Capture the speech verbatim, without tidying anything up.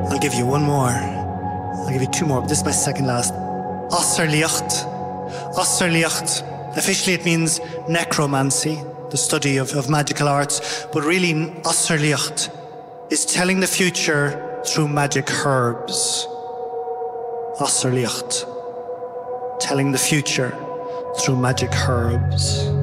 I'll give you one more. I'll give you two more, but this is my second last. Osserliacht. Osserliacht. Officially it means necromancy, the study of, of magical arts, but really Osserliacht is telling the future through magic herbs. Osserliacht. Telling the future through magic herbs.